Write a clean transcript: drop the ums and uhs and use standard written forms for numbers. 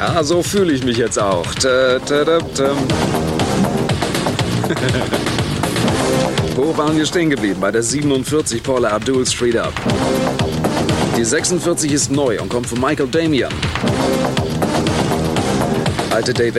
Ja, so fühle ich mich jetzt auch. Wo waren wir stehen geblieben? Bei der 47 Paula Abdul Street Up. Die 46 ist neu und kommt von Michael Damian. Alte Dave